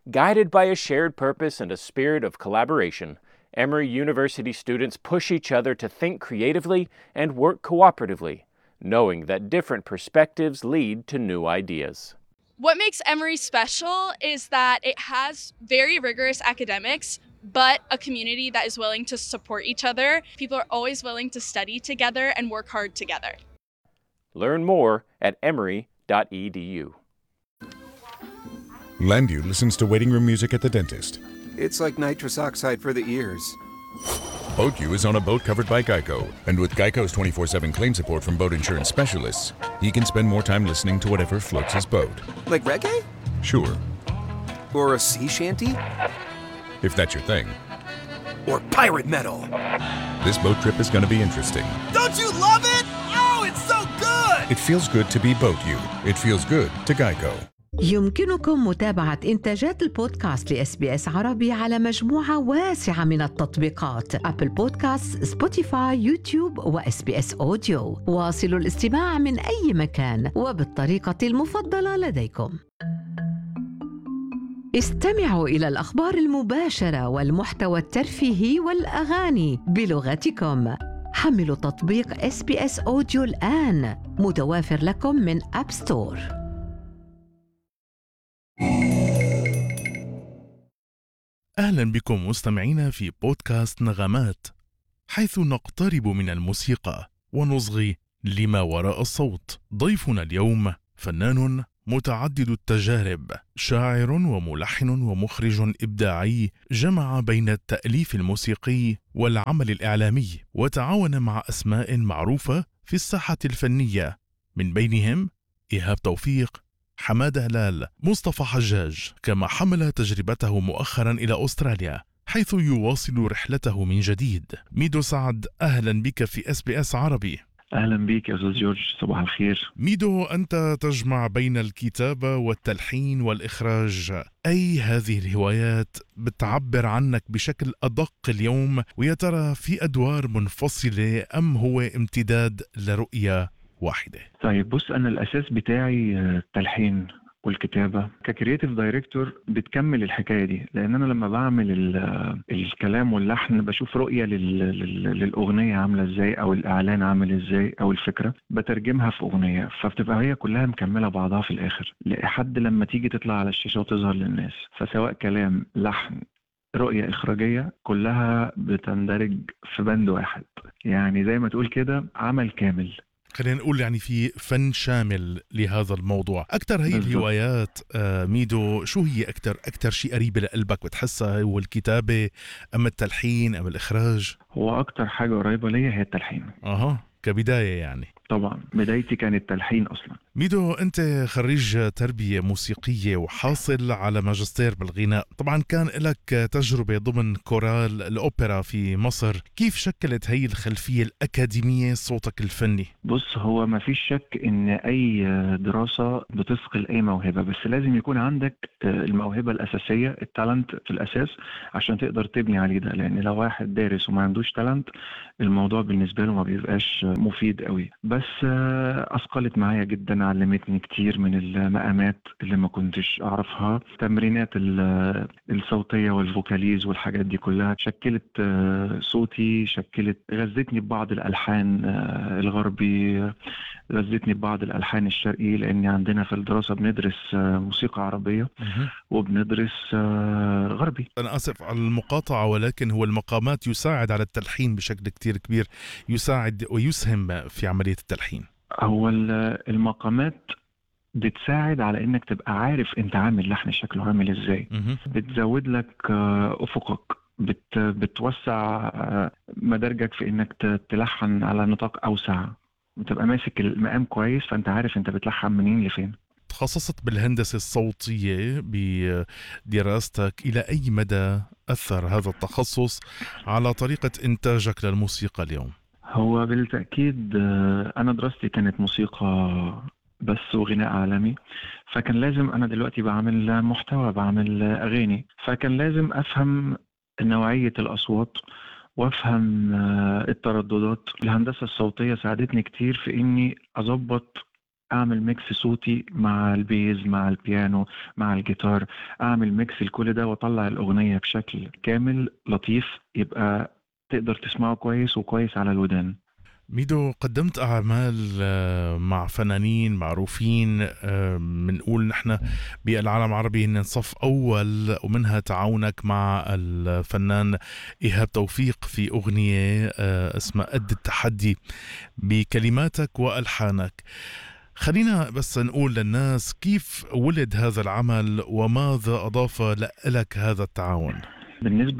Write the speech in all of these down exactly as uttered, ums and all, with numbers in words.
Guided by a shared purpose and a spirit of collaboration, Emory University students push each other to think creatively and work cooperatively, knowing that different perspectives lead to new ideas. What makes Emory special is that it has very rigorous academics, but a community that is willing to support each other. People are always willing to study together and work hard together. Learn more at emory dot e d u. Landu listens to waiting room music at the dentist. It's like nitrous oxide for the ears. BoatU is on a boat covered by Geico, and with Geico's twenty-four seven claim support from boat insurance specialists, he can spend more time listening to whatever floats his boat. Like reggae? Sure, Or a sea shanty? if that's your thing. Or pirate metal? This boat trip is going to be interesting. Don't you love it? Oh, it's so good! It feels good to be BoatU. It feels good to Geico. يمكنكم متابعة إنتاجات البودكاست لإس بي إس عربي على مجموعة واسعة من التطبيقات: أبل بودكاست، سبوتيفاي، يوتيوب وإس بي إس أوديو. واصلوا الاستماع من أي مكان وبالطريقة المفضلة لديكم. استمعوا إلى الأخبار المباشرة والمحتوى الترفيهي والأغاني بلغتكم. حملوا تطبيق إس بي إس أوديو الآن، متوافر لكم من أب ستور. أهلا بكم مستمعينا في بودكاست نغمات، حيث نقترب من الموسيقى ونصغي لما وراء الصوت. ضيفنا اليوم فنان متعدد التجارب، شاعر وملحن ومخرج إبداعي، جمع بين التأليف الموسيقي والعمل الإعلامي، وتعاون مع أسماء معروفة في الساحة الفنية، من بينهم إيهاب توفيق، حمادة هلال، مصطفى حجاج، كما حمل تجربته مؤخرا إلى أستراليا حيث يواصل رحلته من جديد. ميدو سعد، أهلا بك في إس بي إس عربي. أهلا بك يا أستاذ جورج، صباح الخير. ميدو، أنت تجمع بين الكتابة والتلحين والإخراج، أي هذه الهوايات بتعبر عنك بشكل أدق اليوم؟ ويا ترى في أدوار منفصلة أم هو امتداد لرؤية واحدة؟ طيب بص، أنا الأساس بتاعي التلحين والكتابة. ككرياتيف دايركتور بتكمل الحكاية دي، لأن أنا لما بعمل الكلام واللحن بشوف رؤية للأغنية عاملة إزاي، أو الإعلان عامل إزاي، أو الفكرة بترجمها في أغنية، فبتبقى هي كلها مكملة بعضها في الآخر لحد لما تيجي تطلع على الشاشة وتظهر للناس. فسواء كلام، لحن، رؤية إخراجية، كلها بتندرج في بند واحد، يعني زي ما تقول كده عمل كامل. خلينا نقول يعني في فن شامل لهذا الموضوع. أكتر هي بالضبط. الهوايات آه ميدو، شو هي أكتر أكتر شيء قريبة لقلبك بتحسها؟ هو الكتابة أم التلحين أم الإخراج؟ هو أكتر حاجة قريبة ليا هي التلحين. أها، كبداية يعني. طبعا بدايتي كانت تلحين أصلا. ميدو، أنت خريج تربية موسيقية وحاصل على ماجستير بالغناء، طبعا كان لك تجربة ضمن كورال الأوبرا في مصر، كيف شكلت هي الخلفية الأكاديمية صوتك الفني؟ بص، هو ما فيش شك إن أي دراسة بتثقل أي موهبة، بس لازم يكون عندك الموهبة الأساسية، التالنت في الأساس، عشان تقدر تبني عليه ده، لأن لو واحد دارس وما عندوش تالنت الموضوع بالنسبة له ما بيبقاش مفيد قوي. بس أثقلت معايا جدا، علمتني كتير من المقامات اللي ما كنتش أعرفها، تمرينات الصوتية والفوكاليز والحاجات دي كلها شكلت صوتي، شكلت غزتني ببعض الألحان الغربي، غزتني ببعض الألحان الشرقي، لأن عندنا في الدراسة بندرس موسيقى عربية وبندرس غربي. أنا آسف على المقاطعة، ولكن هو المقامات يساعد على التلحين بشكل كتير كبير، يساعد ويسهم في عملية التلحين. هو المقامات بتساعد على انك تبقى عارف انت عامل لحن شكله عامل ازاي، بتزود لك افقك، بت بتوسع مدارجك في انك تلحن على نطاق اوسع، بتبقى ماسك المقام كويس، فانت عارف انت بتلحن منين لفين. تخصصت بالهندسة الصوتية بدراستك، إلى أي مدى أثر هذا التخصص على طريقة إنتاجك للموسيقى اليوم؟ هو بالتأكيد أنا دراستي كانت موسيقى بس وغناء عالمي، فكان لازم، أنا دلوقتي بعمل محتوى، بعمل أغاني، فكان لازم أفهم نوعية الأصوات وأفهم الترددات. الهندسة الصوتية ساعدتني كتير في إني أضبط اعمل ميكس صوتي مع البيز مع البيانو مع الجيتار، اعمل ميكس الكل ده واطلع الاغنيه بشكل كامل لطيف يبقى تقدر تسمعه كويس وكويس على الودان. ميدو، قدمت أعمال مع فنانين معروفين، بنقول نحن بالعالم العربي إن صف أول، ومنها تعاونك مع الفنان إيهاب توفيق في أغنية اسمها قد التحدي بكلماتك وألحانك. خلينا بس نقول للناس كيف ولد هذا العمل وماذا أضاف لك هذا التعاون. بالنسبة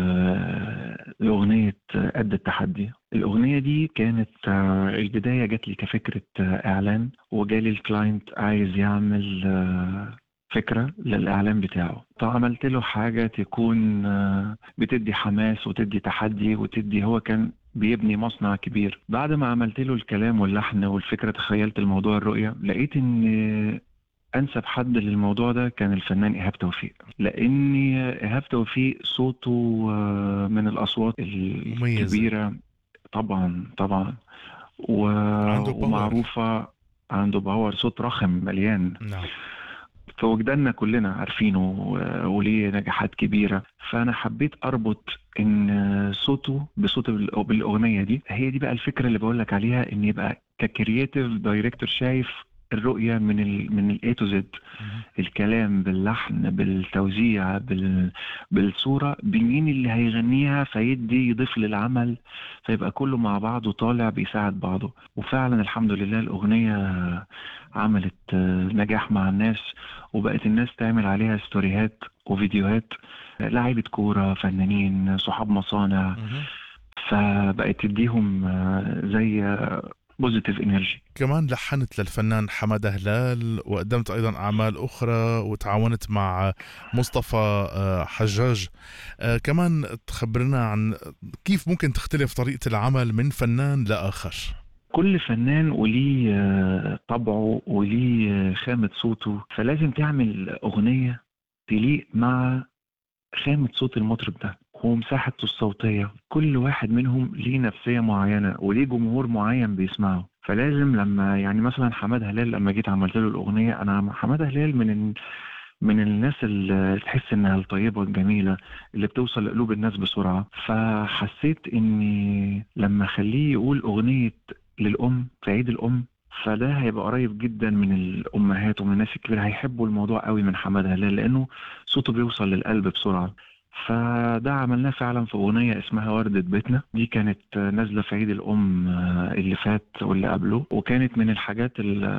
لأغنية قد التحدي، الأغنية دي كانت البداية جات لي كفكرة إعلان، وجالي الكلاينت عايز يعمل فكرة للإعلان بتاعه، فعملت له حاجة تكون بتدي حماس وتدي تحدي وتدي، هو كان بيبني مصنع كبير. بعد ما عملت له الكلام واللحن والفكرة تخيلت الموضوع الرؤية، لقيت ان انسب حد للموضوع ده كان الفنان إيهاب توفيق، لان إيهاب توفيق صوته من الاصوات الكبيرة طبعا طبعا و... عنده ومعروفة، عنده باور، صوت رخم مليان. نعم. فوجداننا كلنا عارفينه وليه نجاحات كبيرة، فأنا حبيت أربط إن صوته بصوت بالأغنية دي. هي دي بقى الفكرة اللي بقولك عليها، إن يبقى ككرياتيف دايركتور شايف الرؤية من ال من ال A to Z، الكلام باللحن بالتوزيع بال بالصورة بمين اللي هيغنيها، فيدي يضيف للعمل، فيبقى كله مع بعضه طالع بيساعد بعضه. وفعلا الحمد لله الأغنية عملت نجاح مع الناس، وبقت الناس تعمل عليها ستوريهات وفيديوهات، لاعيبة كورة، فنانين، صحاب مصانع، فبقت تديهم زي بوزيتيف انرجي. كمان لحنت للفنان حمادة هلال، وقدمت ايضا اعمال اخرى، وتعاونت مع مصطفى حجاج. كمان تخبرنا عن كيف ممكن تختلف طريقة العمل من فنان لاخر. كل فنان وليه طبعه وليه خامة صوته، فلازم تعمل اغنية تليق مع خامة صوت المطرب ده ومساحته الصوتية. كل واحد منهم ليه نفسية معينة وليه جمهور معين بيسمعه، فلازم لما يعني مثلا حماد هلال لما جيت عملت له الأغنية، أنا حماد هلال من من الناس اللي تحس إنها الطيبة الجميلة اللي بتوصل لقلوب الناس بسرعة، فحسيت إني لما أخليه يقول أغنية للأم في عيد الأم، فده هيبقى قريب جدا من الأمهات ومن الناس الكبيرة، هيحبوا الموضوع قوي من حماد هلال لأنه صوته بيوصل للقلب بسرعة. فده عملناه فعلا في أغنية اسمها وردة بيتنا، دي كانت نازلة في عيد الأم اللي فات واللي قبله، وكانت من الحاجات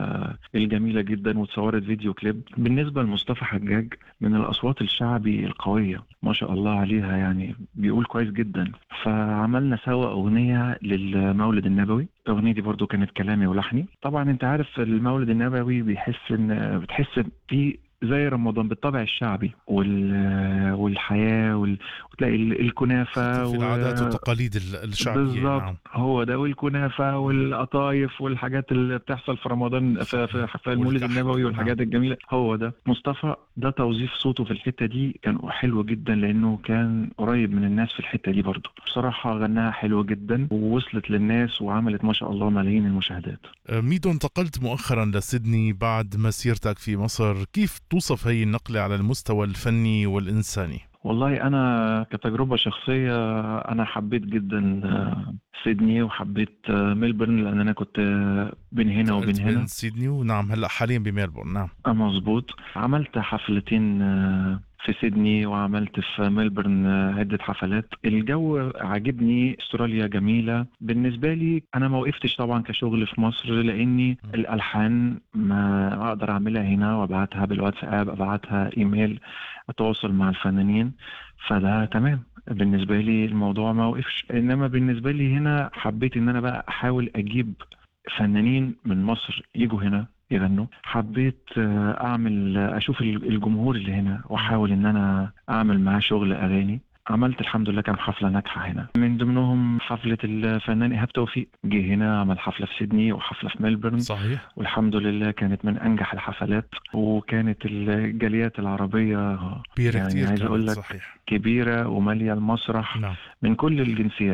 الجميلة جدا، وتصورت فيديو كليب. بالنسبة لمصطفى حجاج من الأصوات الشعبي القوية ما شاء الله عليها، يعني بيقول كويس جدا، فعملنا سوا أغنية للمولد النبوي. الأغنية دي برضو كانت كلامي ولحني. طبعا انت عارف المولد النبوي بيحس ان بتحس فيه زي رمضان بالطبع الشعبي وال... والحياة وال... وتلاقي الكنافة في العادات والتقاليد الشعبية. بالضبط. نعم. هو ده، والكنافة والقطايف والحاجات اللي بتحصل في رمضان في, في, في المولد النبوي والحاجات نعم. الجميلة. هو ده مصطفى، ده توظيف صوته في الحتة دي كان حلو جدا، لأنه كان قريب من الناس في الحتة دي برضو. بصراحة غناها حلو جدا ووصلت للناس وعملت ما شاء الله ملايين المشاهدات. ميدو، انتقلت مؤخرا لسيدني بعد مسيرتك في مصر، كيف توصف هي النقلة على المستوى الفني والإنساني؟ والله أنا كتجربة شخصية أنا حبيت جدا سيدني وحبيت ميلبورن، لأن أنا كنت بين هنا وبين هنا. بين سيدني ونعم هلأ حاليا بميلبورن. نعم مظبوط. عملت حفلتين في سيدني وعملت في ميلبورن عدة حفلات. الجو عجبني، استراليا جميلة بالنسبة لي. أنا ما وقفتش طبعا كشغل في مصر، لأني الألحان ما أقدر أعملها هنا وأبعتها بالواتساب، أبعتها إيميل، أتواصل مع الفنانين، فده تمام بالنسبة لي، الموضوع ما وقفش. إنما بالنسبة لي هنا حبيت إن أنا بقى أحاول أجيب فنانين من مصر يجوا هنا يغنوا. حبيت اعمل اشوف الجمهور اللي هنا واحاول ان انا اعمل معاه شغل اغاني. عملت الحمد لله كام حفله ناجحه هنا، من ضمنهم حفله الفنان إيهاب توفيق، جه هنا عمل حفله في سيدني وحفله في ميلبورن. صحيح. والحمد لله كانت من انجح الحفلات، وكانت الجاليات العربيه كبيره يعني كتير، عايز اقول لك صحيح. كبيره وماليه المسرح. نعم. من كل الجنسيات.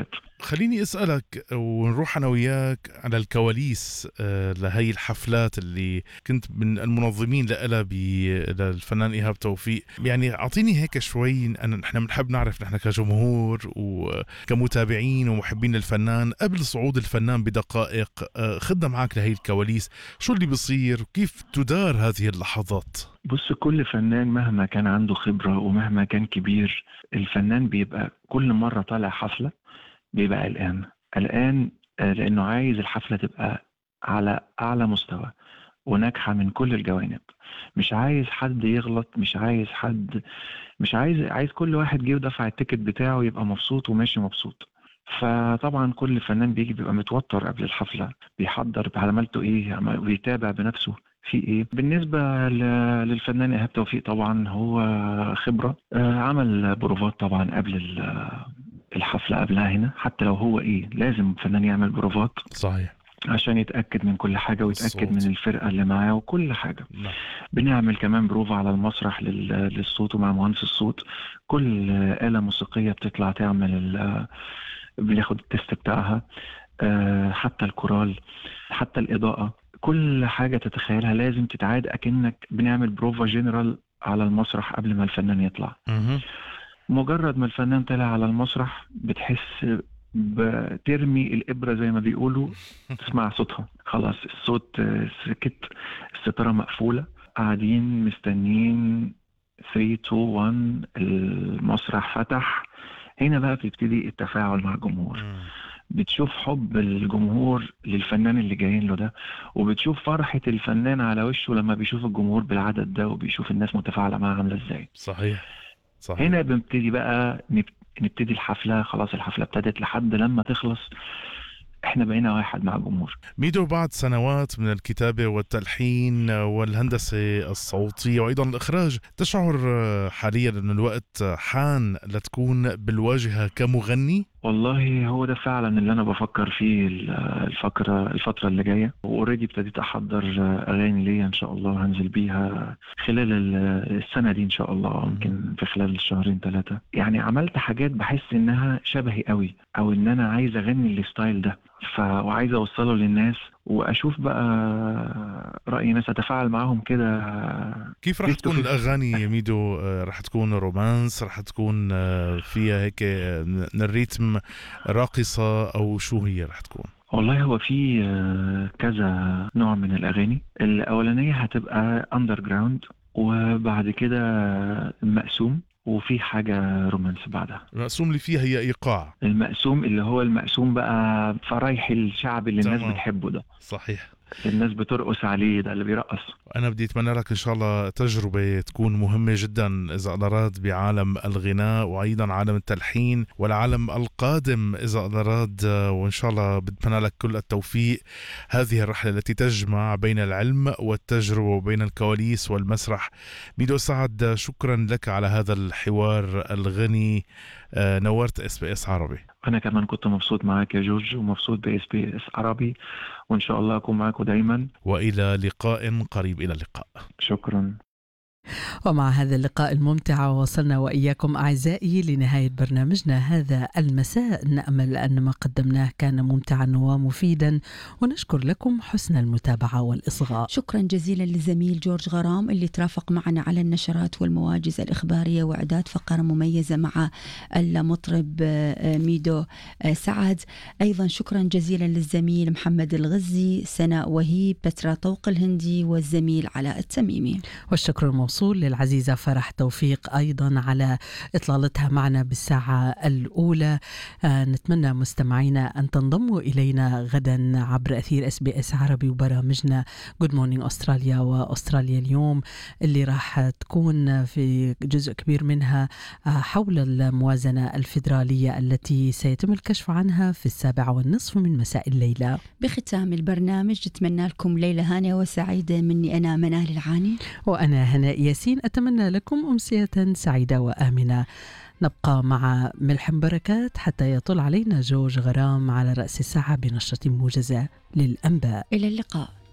خليني أسألك ونروح أنا وياك على الكواليس لهي الحفلات اللي كنت من المنظمين لها للفنان إيهاب توفيق. يعني أعطيني هيك شوي، نحن بنحب نعرف نحن كجمهور وكمتابعين ومحبين للفنان قبل صعود الفنان بدقائق، خدنا معك لهي الكواليس، شو اللي بيصير وكيف تدار هذه اللحظات؟ بص، كل فنان مهما كان عنده خبرة ومهما كان كبير، الفنان بيبقى كل مرة طالع حفلة بيبقى قلقان قلقان لأنه عايز الحفلة تبقى على أعلى مستوى وناجحة من كل الجوانب. مش عايز حد يغلط، مش عايز حد مش عايز عايز كل واحد جه ودفع التيكت بتاعه يبقى مبسوط وماشي مبسوط. فطبعا كل فنان بيجي بيبقى متوتر قبل الحفلة، بيحضر بعملته ايه، بيتابع بنفسه في ايه. بالنسبة للفنان إيهاب توفيق طبعا هو خبرة، عمل بروفات طبعا قبل الحفلة قبلها هنا، حتى لو هو ايه لازم فنان يعمل بروفات صحيح عشان يتأكد من كل حاجة ويتأكد الصوت من الفرقة اللي معاه وكل حاجة. لا. بنعمل كمان بروفة على المسرح للصوت ومع مهندس الصوت، كل آلة موسيقية بتطلع تعمل بناخد التست بتاعها، حتى الكورال حتى الإضاءة، كل حاجة تتخيلها لازم تتعاد أكنك بنعمل بروفة جنرال على المسرح قبل ما الفنان يطلع. م- مجرد ما الفنان طلع على المسرح بتحس بترمي الإبرة زي ما بيقولوا، تسمع صوتها، خلاص الصوت سكت، الستارة مقفولة، قاعدين مستنين ثلاثة اتنين واحد، المسرح فتح. هنا بقى بتبتدي التفاعل مع الجمهور، بتشوف حب الجمهور للفنان اللي جايين له ده، وبتشوف فرحة الفنان على وشه لما بيشوف الجمهور بالعدد ده وبيشوف الناس متفاعلة معاه عاملة ازاي. صحيح صحيح. هنا بنبتدي بقى نبتدي الحفلة، خلاص الحفلة ابتدت لحد لما تخلص احنا بقينا واحد مع الجمهور. ميدو، بعد سنوات من الكتابة والتلحين والهندسة الصوتية وأيضا الإخراج، تشعر حاليا أن الوقت حان لتكون بالواجهة كمغني؟ والله هو ده فعلا اللي أنا بفكر فيه الفكرة الفترة اللي جاية، وأوريدي ابتديت أحضر أغاني ليا إن شاء الله هنزل بيها خلال السنة دي إن شاء الله، يمكن في خلال الشهرين ثلاثة. يعني عملت حاجات بحس إنها شبهي قوي، أو إن أنا عايز أغني الستايل ده، ف وعايز أوصله للناس وأشوف بقى رأي ناس أتفاعل معهم كده. كيف رح تكون الأغاني يا ميدو؟ رح تكون رومانس، رح تكون فيها هيك من الريتم راقصة، أو شو هي رح تكون؟ والله هو في كذا نوع من الأغاني. الأولانية هتبقى أندر جراوند، وبعد كده مقسوم، وفي حاجة رومانس بعدها. المقسوم اللي فيها هي إيقاع، المقسوم اللي هو المقسوم بقى فرايح الشعب اللي الناس بتحبه ده. صحيح، الناس بترقص عليه، ده اللي بيرقص. أنا بدي أتمنى لك إن شاء الله تجربة تكون مهمة جدا إذا أراد بعالم الغناء وأيضا عالم التلحين والعالم القادم إذا أراد، وإن شاء الله بتمنى لك كل التوفيق. هذه الرحلة التي تجمع بين العلم والتجربة وبين الكواليس والمسرح. ميدو سعد، شكرا لك على هذا الحوار الغني، نورت اس بي اس عربي. أنا كمان كنت مبسوط معاك يا جورج، ومبسوط ب اس بي اس عربي، وإن شاء الله أكون معاكم دايما، وإلى لقاء قريب. إلى اللقاء. شكرا. ومع هذا اللقاء الممتع وصلنا وإياكم أعزائي لنهاية برنامجنا هذا المساء. نأمل أن ما قدمناه كان ممتعا ومفيدا، ونشكر لكم حسن المتابعة والإصغاء. شكرا جزيلا للزميل جورج غرام اللي ترافق معنا على النشرات والمواجز الإخبارية وإعداد فقرة مميزة مع المطرب ميدو سعد. أيضا شكرا جزيلا للزميل محمد الغزي، سناء وهيب، بترا طوق الهندي، والزميل علاء التميمي. والشكر الموصول للعزيزة فرح توفيق أيضا على إطلالتها معنا بالساعة الأولى. آه نتمنى مستمعينا أن تنضموا إلينا غدا عبر أثير اس بي اس عربي وبرامجنا Good Morning أستراليا وأستراليا اليوم، اللي راح تكون في جزء كبير منها آه حول الموازنة الفيدرالية التي سيتم الكشف عنها في السابعة والنصف من مساء الليلة. بختام البرنامج نتمنى لكم ليلة هانية وسعيدة. مني أنا منال العاني، وأنا هناء ياسين. أتمنى لكم أمسية سعيدة وآمنة. نبقى مع ملحم بركات حتى يطل علينا جورج غرام على رأس الساعة بنشرة موجزة للأنباء. إلى اللقاء.